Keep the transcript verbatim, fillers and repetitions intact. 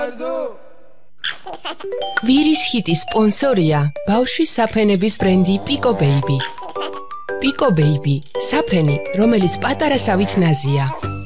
კვირის ჰიტის სპონსორია ბავშვის საფენების ბრენდი Pico Baby. Pico Baby, საფენი, რომელიც პატარა სავით ნაზია.